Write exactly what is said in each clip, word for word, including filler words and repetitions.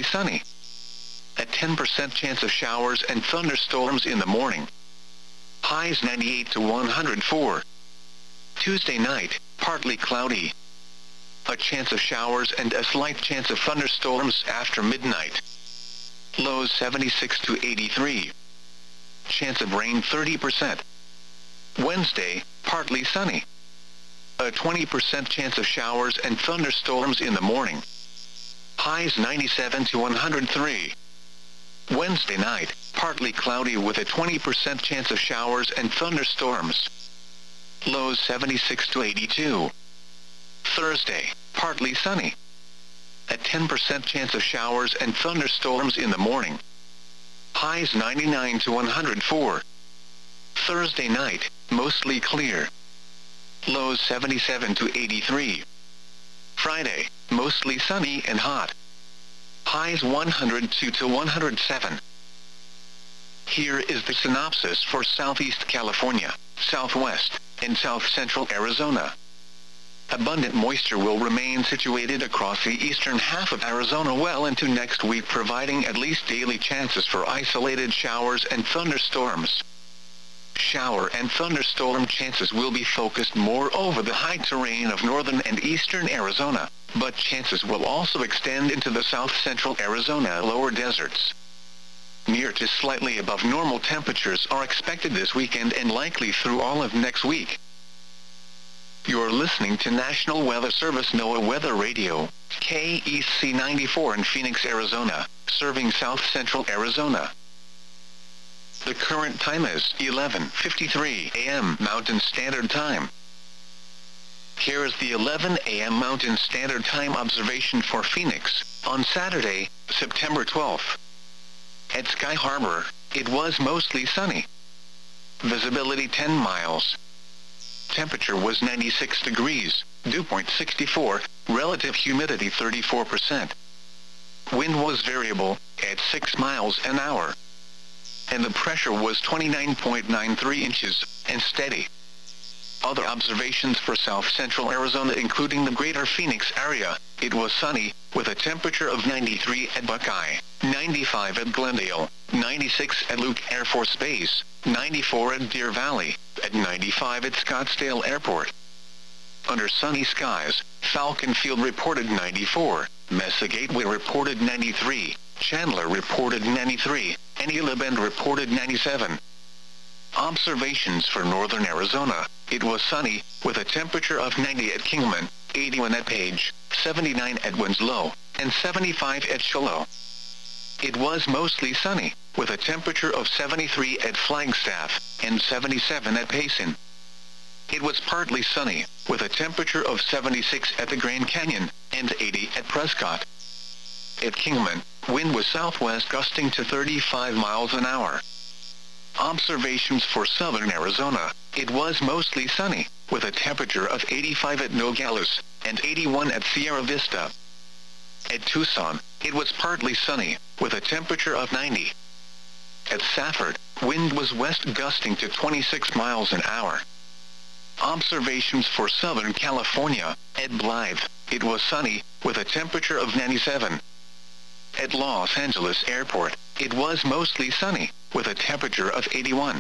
sunny. A ten percent chance of showers and thunderstorms in the morning. Highs ninety-eight to one hundred four. Tuesday night, partly cloudy. A chance of showers and a slight chance of thunderstorms after midnight. Lows seventy-six to eighty-three. Chance of rain thirty percent. Wednesday, partly sunny. A twenty percent chance of showers and thunderstorms in the morning. Highs ninety-seven to one hundred three. Wednesday night, partly cloudy with a twenty percent chance of showers and thunderstorms. Lows seventy-six to eighty-two. Thursday, partly sunny. A ten percent chance of showers and thunderstorms in the morning. Highs ninety-nine to one hundred four. Thursday night, mostly clear. Lows seventy-seven to eighty-three. Friday, mostly sunny and hot. Highs one hundred two to one hundred seven. Here is the synopsis for Southeast California, Southwest, and South Central Arizona. Abundant moisture will remain situated across the eastern half of Arizona well into next week, providing at least daily chances for isolated showers and thunderstorms. Shower and thunderstorm chances will be focused more over the high terrain of northern and eastern Arizona, but chances will also extend into the south central Arizona lower deserts. Near to slightly above normal temperatures are expected this weekend and likely through all of next week. You're listening to National Weather Service NOAA Weather Radio, K E C ninety-four in Phoenix, Arizona, serving south central Arizona. The current time is eleven fifty-three a m Mountain Standard Time. Here is the eleven a m Mountain Standard Time observation for Phoenix, on Saturday, September twelfth. At Sky Harbor, it was mostly sunny. Visibility ten miles. Temperature was ninety-six degrees, dew point sixty-four, relative humidity thirty-four percent. Wind was variable, at six miles an hour. And the pressure was twenty-nine point nine three inches, and steady. Other observations for south central Arizona including the greater Phoenix area, it was sunny, with a temperature of ninety-three at Buckeye, ninety-five at Glendale, ninety-six at Luke Air Force Base, ninety-four at Deer Valley, at ninety-five at Scottsdale Airport. Under sunny skies, Falcon Field reported ninety-four, Mesa Gateway reported ninety-three, Chandler reported ninety-three, and Gila Bend reported ninety-seven. Observations for northern Arizona, it was sunny, with a temperature of ninety at Kingman, eighty-one at Page, seventy-nine at Winslow, and seventy-five at Shiloh. It was mostly sunny, with a temperature of seventy-three at Flagstaff, and seventy-seven at Payson. It was partly sunny, with a temperature of seventy-six at the Grand Canyon, and eighty at Prescott. At Kingman, wind was southwest gusting to thirty-five miles an hour. Observations for southern Arizona, it was mostly sunny, with a temperature of eighty-five at Nogales, and eighty-one at Sierra Vista. At Tucson, it was partly sunny, with a temperature of ninety. At Safford, wind was west gusting to twenty-six miles an hour. Observations for southern California, at Blythe, it was sunny, with a temperature of ninety-seven. At Los Angeles Airport, it was mostly sunny, with a temperature of eighty-one.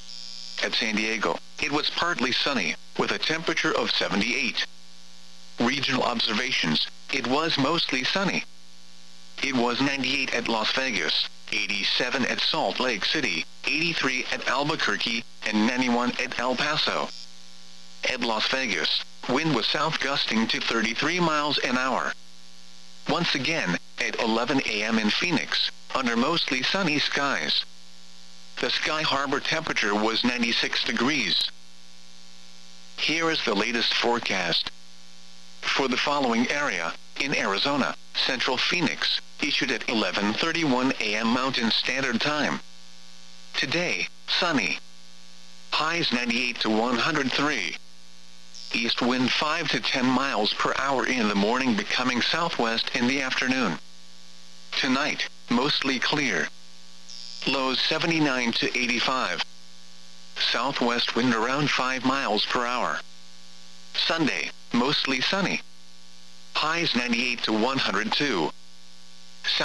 At San Diego, it was partly sunny, with a temperature of seventy-eight. Regional observations, it was mostly sunny. It was ninety-eight at Las Vegas, eighty-seven at Salt Lake City, eighty-three at Albuquerque, and ninety-one at El Paso. At Las Vegas, wind was south gusting to thirty-three miles an hour. Once again, at eleven a m in Phoenix, under mostly sunny skies. The Sky Harbor temperature was ninety-six degrees. Here is the latest forecast. For the following area, in Arizona, Central Phoenix, issued at eleven thirty-one a m Mountain Standard Time. Today, sunny. Highs ninety-eight to one hundred three. East wind five to ten miles per hour in the morning, becoming southwest in the afternoon. Tonight, mostly clear. Lows seventy-nine to eighty-five. Southwest wind around five miles per hour. Sunday, mostly sunny. Highs ninety-eight to one hundred two.